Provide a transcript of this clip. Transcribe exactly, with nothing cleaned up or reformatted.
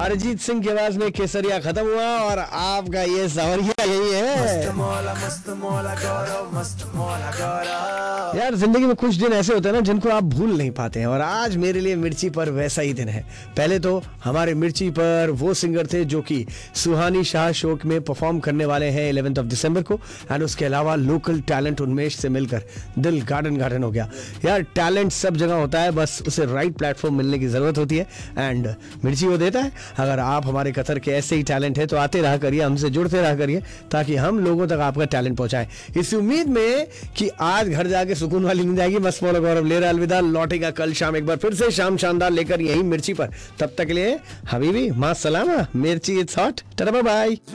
अरिजीत सिंह की आवाज में केसरिया खत्म हुआ और आपका ये सवरिया यही है। मस्त मौला मस्त मौला गौरव मस्त मौला गौरव। यार जिंदगी में कुछ दिन ऐसे होते हैं ना जिनको आप भूल नहीं पाते हैं, और आज मेरे लिए मिर्ची पर वैसा ही दिन है। पहले तो हमारे मिर्ची पर वो सिंगर थे जो कि सुहानी शाह शो में परफॉर्म करने वाले हैं इलेवेंथ ऑफ दिसंबर को, एंड उसके अलावा लोकल टैलेंट उन्मेष से मिलकर दिल गार्डन गार्डन हो गया। यार टैलेंट सब जगह होता है, बस उसे राइट प्लेटफॉर्म मिलने की जरूरत होती है, एंड मिर्ची वो देता है। अगर आप हमारे कतर के ऐसे ही टैलेंट है तो आते रहा करिए, हमसे जुड़ते रहा करिए, ताकि हम लोगों तक आपका टैलेंट पहुंचाएं, इस उम्मीद में कि आज घर जाके सुकून वाली नींद आएगी। मस्त मौला गौरव ले रहा अलविदा, लौटेगा कल शाम एक बार फिर से शाम शानदार लेकर यही मिर्ची पर। तब तक के लिए हबीबी मां सलामा, मिर्ची it's hot, tata bye bye.